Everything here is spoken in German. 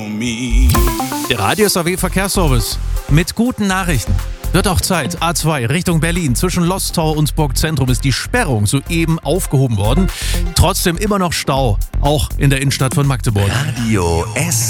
Der Radio SAW Verkehrsservice mit guten Nachrichten. Wird auch Zeit. A2 Richtung Berlin. Zwischen Lostor und Burgzentrum ist die Sperrung soeben aufgehoben worden. Trotzdem immer noch Stau, auch in der Innenstadt von Magdeburg. Radio S.